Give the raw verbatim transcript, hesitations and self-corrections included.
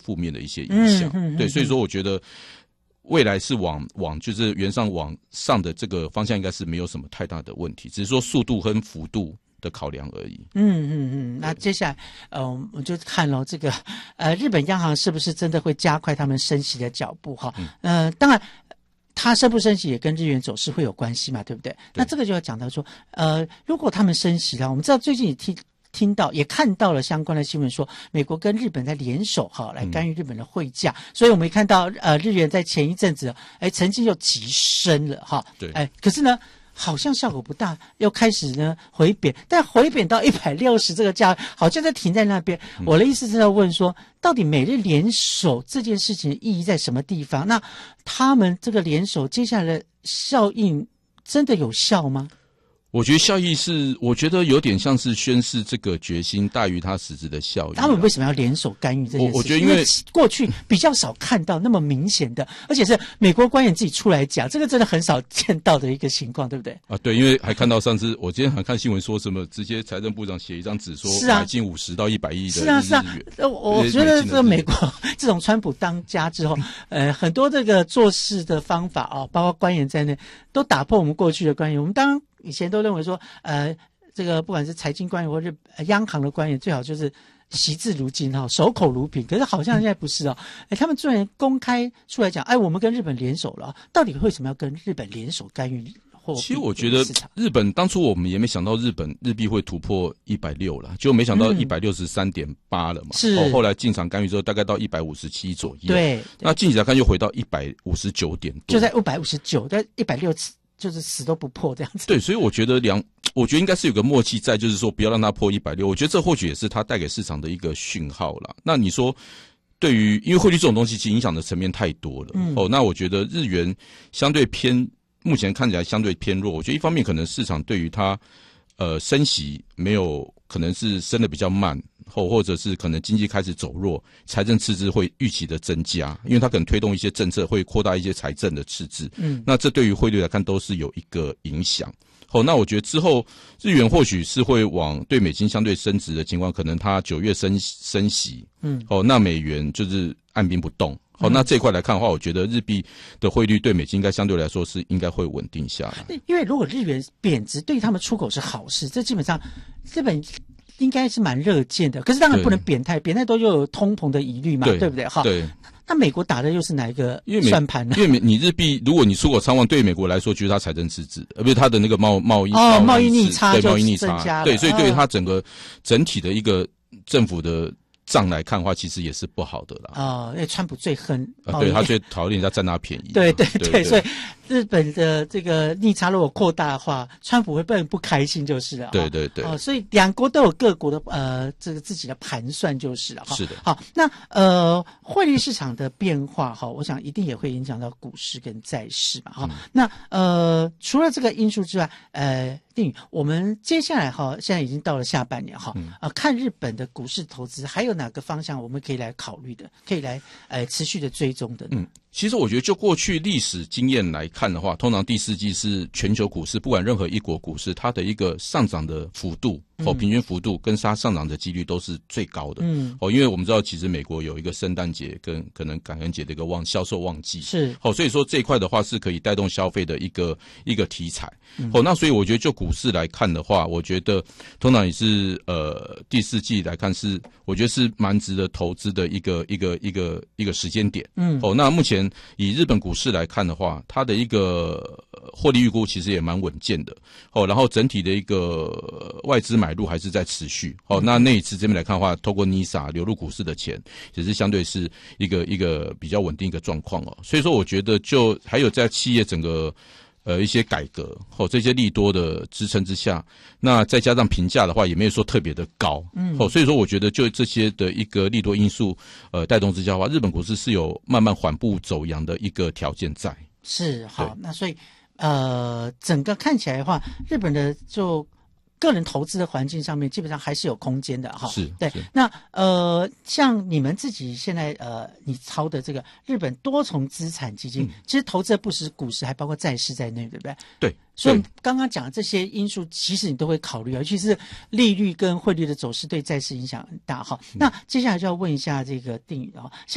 负面的一些影响。 嗯嗯嗯、 对，所以说我觉得未来是往往就是原上往上的这个方向应该是没有什么太大的问题，只是说速度跟幅度的考量而已。 嗯嗯嗯，那接下来呃，我们就看了这个呃，日本央行是不是真的会加快他们升息的脚步哈？嗯、呃，当然。它升不升息也跟日元走势会有关系嘛，对不对？对，那这个就要讲到说，呃，如果他们升息了，我们知道最近也听听到也看到了相关的新闻说，美国跟日本在联手哈来干预日本的汇价，嗯、所以我们也看到呃日元在前一阵子哎曾经又急升了哈， 对， 哎可是呢。好像效果不大，又开始呢回贬，但回贬到一百六十这个价，好像在停在那边。嗯、我的意思是要问说，到底美日联手这件事情的意义在什么地方？那他们这个联手接下来的效应真的有效吗？ 我觉得效益是，我觉得有点像是宣示这个决心大于它实质的效益。 他们为什么要联手干预这件事情？ 我我觉得因为过去比较少看到那么明显的，而且是美国官员自己出来讲，这个真的很少见到的一个情况，对不对？ 啊，对，因为还看到上次我今天还看新闻说什么，直接财政部长写一张纸说买进五十到一百亿的日元。 是啊是啊，我觉得这个美国这种川普当家之后，呃，很多这个做事的方法啊、哦，包括官员在内，都打破我们过去的观念。我们当以前都认为说，呃，这个不管是财经官员或是央行的官员，最好就是惜字如金哈，守口如瓶。可是好像现在不是哦，哎，他们居然公开出来讲，哎，我们跟日本联手了，到底为什么要跟日本联手干预？ 其实我觉得日本当初我们也没想到日本日币会突破一百六了，就没想到一百六十三点八了嘛。 是、 嗯，后来进场干预之后，大概到一百五十七左右。 对， 那近期来看又回到一百五十九点多， 就在一百五十九，在一百六十。就是死都不破这样子。 对，所以我觉得两，我觉得应该是有个默契在，就是说不要让它破一百六。我觉得这或许也是它带给市场的一个讯号啦。那你说，对于因为汇率这种东西，其实影响的层面太多了。嗯、哦，那我觉得日元相对偏，目前看起来相对偏弱。我觉得一方面可能市场对于它，呃，升息没有可能是升的比较慢。后或者是可能经济开始走弱，财政赤字会预期的增加，因为它可能推动一些政策，会扩大一些财政的赤字。嗯，那这对于汇率来看都是有一个影响。好，那我觉得之后日元或许是会往对美金相对升值的情况，可能它九月升升息。嗯，哦，那美元就是按兵不动。好，那这一块来看的话，我觉得日币的汇率对美金应该相对来说是应该会稳定下来。 因为如果日元贬值，对于他们出口是好事，这基本上日本应该是蛮热见的，可是当然不能贬太，贬太多又有通膨的疑虑嘛， 对, 对不对？哈， 对。 那美国打的又是哪一个算盘呢？ 因为你日币，如果你出口畅旺，对美国来说就是它财政赤字，而不是它的那个贸贸易哦贸易逆差， 对贸易逆差，对，所以对于它整个整体的一个政府的账来看的话，其实也是不好的啦。 哦，因为川普最恨贸易，对他最讨厌人家占他便宜。 对对 对, 对, 对，所以日本的这个逆差如果扩大的话，川普会不不开心就是了。 对对对。 哦，所以两国都有各国的呃这个自己的盘算就是了。 是的。 好，那呃汇率市场的变化哈，我想一定也会影响到股市跟债市嘛。哈、嗯，那呃除了这个因素之外，呃。我们接下来哈，现在已经到了下半年哈，嗯、呃，看日本的股市投资还有哪个方向我们可以来考虑的，可以来呃持续的追踪的呢？嗯， 其实我觉得就过去历史经验来看的话，通常第四季是全球股市不管任何一国股市，它的一个上涨的幅度哦，平均幅度跟它上涨的几率都是最高的。嗯，哦，因为我们知道其实美国有一个圣诞节跟可能感恩节的一个旺销售旺季， 是哦，所以说这一块的话是可以带动消费的一个一个题材。嗯、哦，那所以我觉得就股市来看的话，我觉得通常也是呃第四季来看是我觉得是蛮值得投资的一个一个一个一个时间点。嗯，哦，那目前以日本股市来看的话，它的一个获利预估其实也蛮稳健的。哦，然后整体的一个外资买入还是在持续。哦，那内资这边来看的话，透过 N I S A 流入股市的钱，也是相对是一个一个比较稳定一个状况哦。所以说，我觉得就还有在企业整个。呃，一些改革哦，这些利多的支撑之下，那再加上评价的话，也没有说特别的高，嗯，哦，所以说我觉得就这些的一个利多因素，呃，带动之下的话，日本股市是有慢慢缓步走扬的一个条件在。 是好，那所以呃，整个看起来的话，日本的就。个人投资的环境上面，基本上还是有空间的哈。 是， 对。那呃，像你们自己现在呃，你操的这个日本多重资产基金，嗯、其实投资的不只是股市，还包括债市在内，对不对？ 对。 所以刚刚讲的这些因素，其实你都会考虑，尤其是利率跟汇率的走势对债市影响很大哈。嗯、那接下来就要问一下这个定宇哈。